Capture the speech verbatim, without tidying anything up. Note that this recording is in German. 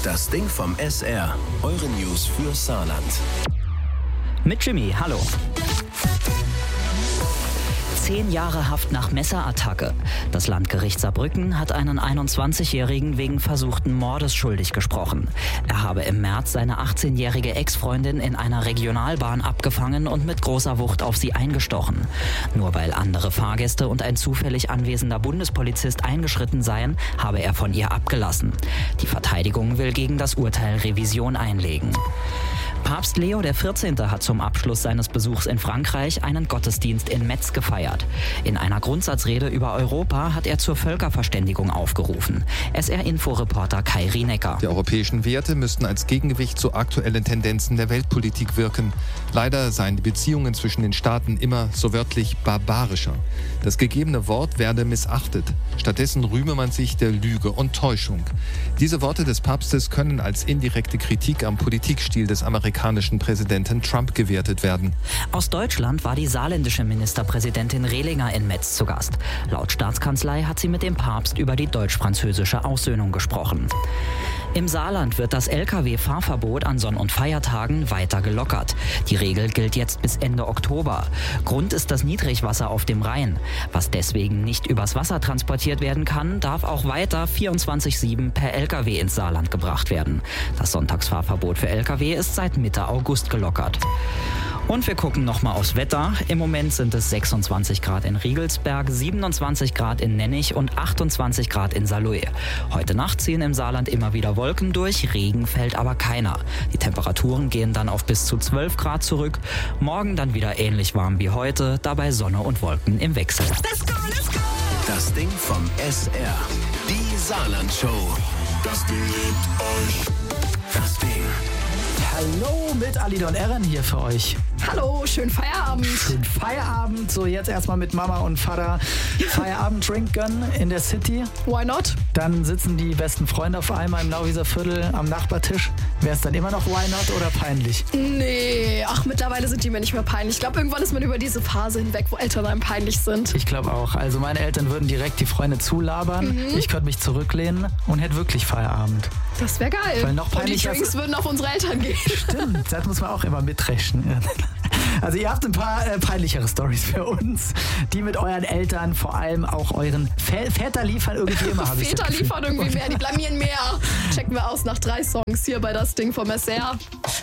Das Ding vom S R. Eure News für Saarland. Mit Jimmy, hallo. Zehn Jahre Haft nach Messerattacke. Das Landgericht Saarbrücken hat einen einundzwanzigjährigen wegen versuchten Mordes schuldig gesprochen. Er habe im März seine achtzehnjährige Ex-Freundin in einer Regionalbahn abgefangen und mit großer Wucht auf sie eingestochen. Nur weil andere Fahrgäste und ein zufällig anwesender Bundespolizist eingeschritten seien, habe er von ihr abgelassen. Die Verteidigung will gegen das Urteil Revision einlegen. Papst Leo der vierzehnte hat zum Abschluss seines Besuchs in Frankreich einen Gottesdienst in Metz gefeiert. In einer Grundsatzrede über Europa hat er zur Völkerverständigung aufgerufen. S R-Info-Reporter Kai Rienecker. Die europäischen Werte müssten als Gegengewicht zu aktuellen Tendenzen der Weltpolitik wirken. Leider seien die Beziehungen zwischen den Staaten immer so wörtlich barbarischer. Das gegebene Wort werde missachtet. Stattdessen rühme man sich der Lüge und Täuschung. Diese Worte des Papstes können als indirekte Kritik am Politikstil des amerikanischen Präsidenten Trump gewertet werden. Aus Deutschland war die saarländische Ministerpräsidentin Rehlinger in Metz zu Gast. Laut Staatskanzlei hat sie mit dem Papst über die deutsch-französische Aussöhnung gesprochen. Im Saarland wird das L K W-Fahrverbot an Sonn- und Feiertagen weiter gelockert. Die Regel gilt jetzt bis Ende Oktober. Grund ist das Niedrigwasser auf dem Rhein. Was deswegen nicht übers Wasser transportiert werden kann, darf auch weiter vierundzwanzig sieben per L K W ins Saarland gebracht werden. Das Sonntagsfahrverbot für L K W ist seit Mitte August gelockert. Und wir gucken nochmal aufs Wetter. Im Moment sind es sechsundzwanzig Grad in Riegelsberg, siebenundzwanzig Grad in Nennig und achtundzwanzig Grad in Saarlouis. Heute Nacht ziehen im Saarland immer wieder Wolken durch, Regen fällt aber keiner. Die Temperaturen gehen dann auf bis zu zwölf Grad zurück. Morgen dann wieder ähnlich warm wie heute, dabei Sonne und Wolken im Wechsel. Let's go, let's go. Das Ding vom S R. Die Saarland-Show. Das Ding liebt euch. Das Ding. Hallo mit Alida und Eren hier für euch. Hallo, schönen Feierabend. Schönen Feierabend. So, jetzt erstmal mit Mama und Vater Feierabend trinken in der City. Why not? Dann sitzen die besten Freunde auf einmal im Lauwieser Viertel am Nachbartisch. Wäre es dann immer noch why not oder peinlich? Nee, ach, mittlerweile sind die mir nicht mehr peinlich. Ich glaube, irgendwann ist man über diese Phase hinweg, wo Eltern einem peinlich sind. Ich glaube auch. Also meine Eltern würden direkt die Freunde zulabern. Mhm. Ich könnte mich zurücklehnen und hätte wirklich Feierabend. Das wäre geil. Weil noch und die Drinks würden auf unsere Eltern gehen. Stimmt, das muss man auch immer mitrechnen. Also ihr habt ein paar äh, peinlichere Storys für uns, die mit euren Eltern, vor allem auch euren Vä- Väter liefern irgendwie immer. Väter liefern irgendwie mehr, die blamieren mehr. Checken wir aus nach drei Songs hier bei Das Ding vom S R.